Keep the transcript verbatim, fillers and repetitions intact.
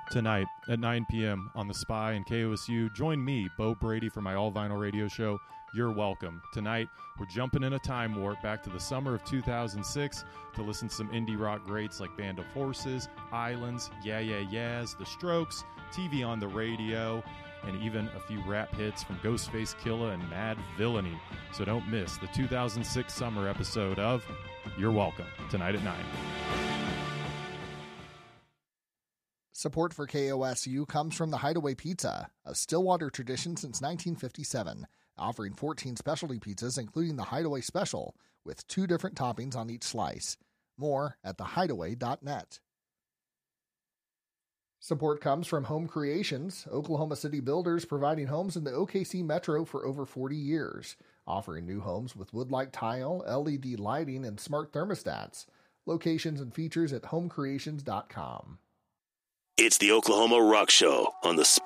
Tonight at nine p.m. on The Spy and K O S U, join me, Bo Brady, for my all-vinyl radio show, You're Welcome. Tonight, we're jumping in a time warp back to the summer of two thousand six to listen to some indie rock greats like Band of Horses, Islands, Yeah Yeah Yeahs, The Strokes, T V on the Radio, and even a few rap hits from Ghostface Killah and Mad Villainy. So don't miss the two thousand six summer episode of You're Welcome, tonight at nine. Support for K O S U comes from the Hideaway Pizza, a Stillwater tradition since nineteen fifty-seven, offering fourteen specialty pizzas including the Hideaway Special, with two different toppings on each slice. More at the hideaway dot net. Support comes from Home Creations, Oklahoma City builders providing homes in the O K C Metro for over forty years, offering new homes with wood-like tile, L E D lighting, and smart thermostats. Locations and features at home creations dot com. It's the Oklahoma Rock Show on The Spy